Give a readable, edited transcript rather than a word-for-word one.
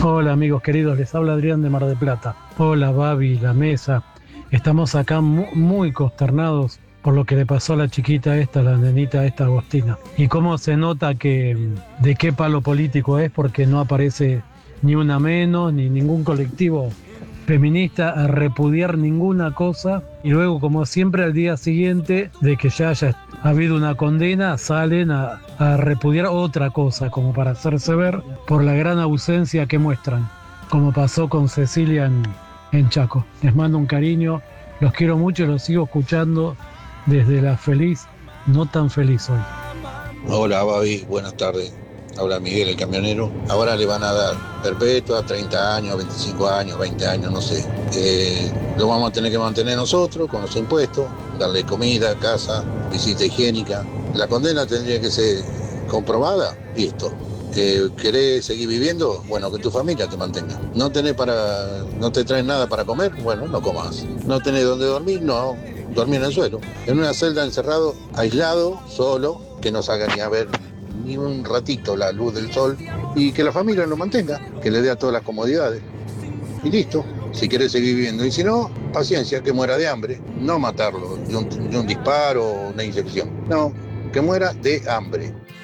Hola amigos queridos, les habla Adrián de Mar del Plata. Hola Babi, la mesa. Estamos acá muy consternados por lo que le pasó a la chiquita esta, la nenita esta Agostina. Y cómo se nota que de qué palo político es porque no aparece ni una menos, ni ningún colectivo feminista a repudiar ninguna cosa y luego como siempre al día siguiente de que ya haya habido una condena salen a repudiar otra cosa como para hacerse ver por la gran ausencia que muestran, como pasó con Cecilia en Chaco. Les mando un cariño, los quiero mucho y los sigo escuchando desde la feliz, no tan feliz hoy. Hola, Babi, buenas tardes. Habla Miguel, el camionero. Ahora le van a dar perpetua, 30 años, 25 años, 20 años, no sé. Lo vamos a tener que mantener nosotros con los impuestos, darle comida, casa, visita higiénica. La condena tendría que ser comprobada, listo. ¿Querés seguir viviendo? Bueno, que tu familia te mantenga. No te traes nada para comer, bueno, no comas. No tenés dónde dormir, no, dormir en el suelo. En una celda encerrado, aislado, solo, que no salga ni a ver ni un ratito la luz del sol y que la familia lo mantenga, que le dé a todas las comodidades. Y listo, si querés seguir viviendo. Y si no, paciencia, que muera de hambre, no matarlo de un disparo o una inyección. No, que muera de hambre.